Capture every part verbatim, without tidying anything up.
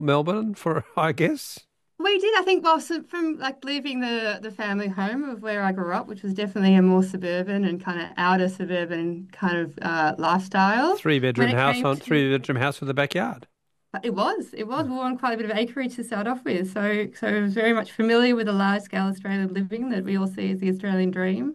Melbourne for, I guess. We did, I think, well, so from like leaving the the family home of where I grew up, which was definitely a more suburban and kind of outer suburban kind of uh, lifestyle. Three When bedroom it house came on to, three bedroom house with a backyard. it was, it was, we were on quite a bit of acreage to start off with, so so I was very much familiar with the large scale Australian living that we all see as the Australian dream.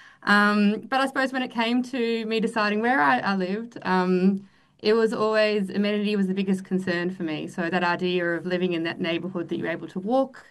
Um, but I suppose when it came to me deciding where I, I lived, um, it was always amenity was the biggest concern for me. So that idea of living in that neighbourhood that you're able to walk,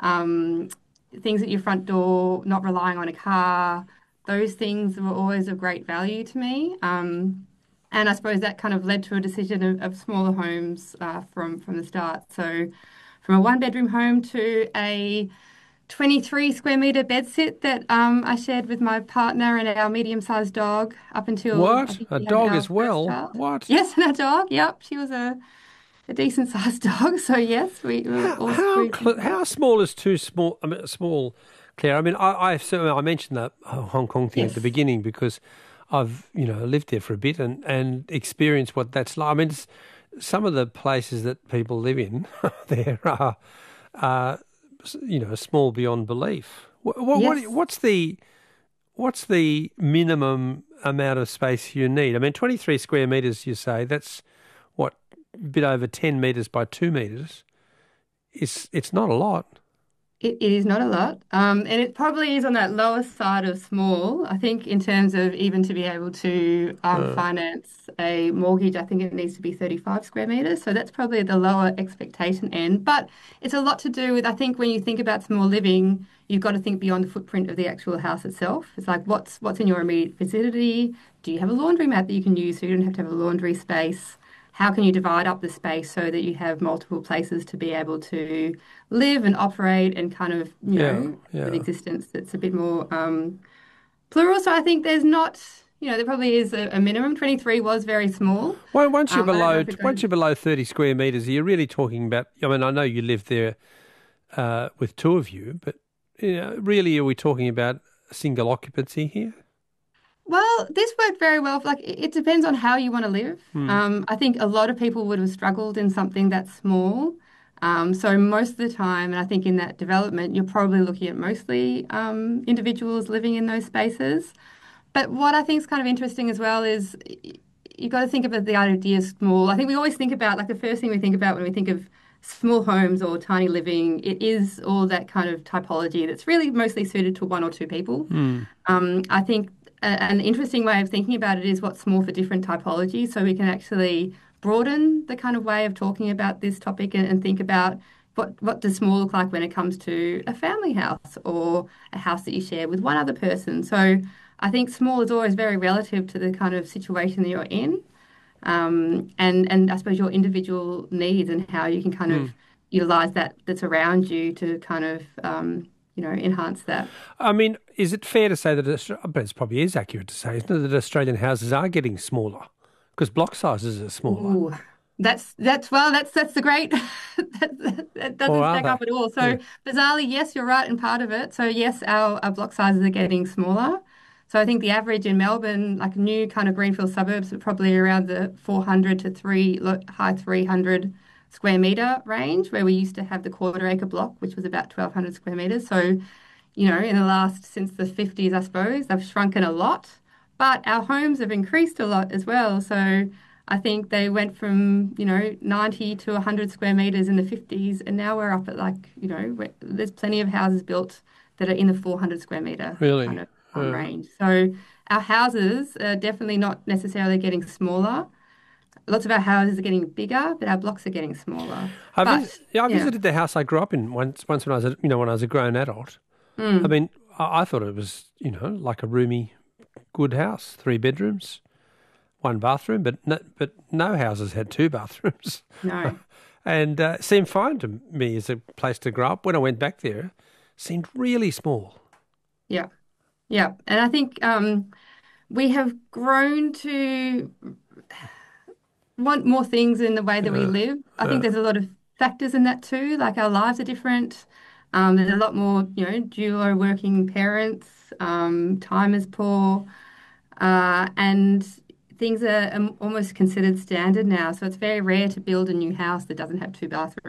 um, things at your front door, not relying on a car, those things were always of great value to me. Um, and I suppose that kind of led to a decision of, of smaller homes uh, from from the start. So from a one bedroom home to a twenty-three square meter bed sit that um, I shared with my partner and our medium-sized dog up until I What? think A we had dog our as first well? child. What? Yes, and our dog. Yep, she was a, a decent sized dog. So yes, we were How all how three cl- together. how small is too small? I mean, small, Claire. I mean, I I certainly I mentioned that uh, Hong Kong thing at the Yes, beginning because I've you know lived there for a bit and and experienced what that's like. I mean, it's, some of the places that people live in there are are you know small beyond belief. What what, what yes. what's the what's the minimum amount of space you need? I mean, twenty-three square meters. You say that's what a bit over ten meters by two meters. It's it's not a lot. It, it is not a lot. Um, and it probably is on that lower side of small. I think in terms of even to be able to um, Uh, finance a mortgage, I think it needs to be thirty-five square meters. So that's probably the lower expectation end. But it's a lot to do with, I think when you think about small living, you've got to think beyond the footprint of the actual house itself. It's like what's what's in your immediate vicinity? Do you have a laundromat that you can use so you don't have to have a laundry space? How can you divide up the space so that you have multiple places to be able to live and operate and kind of, you yeah, know, have an yeah. existence that's a bit more um, plural. So I think there's not, you know, there probably is a, a minimum. twenty-three was very small. Well, once you're Um, I don't know below if it once goes. you're below thirty square meters, you're really talking about. I mean, I know you live there uh, with two of you, but you know, really, are we talking about single occupancy here? Well, this worked very well. Like it it depends on how you want to live. Hmm. Um, I think a lot of people would have struggled in something that's small. Um, so most of the time, and I think in that development, you're probably looking at mostly um, individuals living in those spaces. But what I think is kind of interesting as well is you've got to think about the idea small. I think we always think about like the first thing we think about when we think of small homes or tiny living, it is all that kind of typology that's really mostly suited to one or two people. Hmm. Um, I think a, an interesting way of thinking about it is what's small for different typologies, so we can actually broaden the kind of way of talking about this topic and, and think about what what does small look like when it comes to a family house or a house that you share with one other person. So I think small is always very relative to the kind of situation that you're in, um, and and I suppose your individual needs and how you can kind Hmm. of utilize that that's around you to kind of um, you know enhance that. I mean, is it fair to say that? Austra- But it probably is accurate to say, isn't it, that Australian houses are getting smaller because block sizes are smaller, Ooh, that's that's well, that's that's the great that, that, that or doesn't are stack they? up at all. Yeah. So bizarrely, yes, you're right in part of it. So yes, our, our block sizes are getting smaller. So I think the average in Melbourne, like new kind of greenfield suburbs, are probably around the four hundred to three lo- high three hundred square meter range, where we used to have the quarter acre block, which was about twelve hundred square meters. So you know, in the last, since the fifties, I suppose, they've shrunken a lot, but our homes have increased a lot as well. So I think they went from, you know, ninety to one hundred square meters in the fifties, and now we're up at like, you know, we there's plenty of houses built that are in the four hundred square meter kind Really? of um, Uh, range. So our houses are definitely not necessarily getting smaller. Lots of our houses are getting bigger, but our blocks are getting smaller. I vis- But yeah, I yeah. visited the house I grew up in once. Once when I was, a, you know, when I was a grown adult. I Mm. mean, I, I thought it was, you know, like a roomy, good house, three bedrooms, one bathroom, but no, but no houses had two bathrooms, No. and uh, it seemed fine to me as a place to grow up. When I went back there, it seemed really small. Yeah. Yeah. And I think um we have grown to want more things in the way that we Uh, live. I think uh, there's a lot of factors in that too. Like our lives are different. Um, there's a lot more, you know, duo working parents. Um, time is poor. Uh, and things are um, almost considered standard now. So it's very rare to build a new house that doesn't have two bathrooms.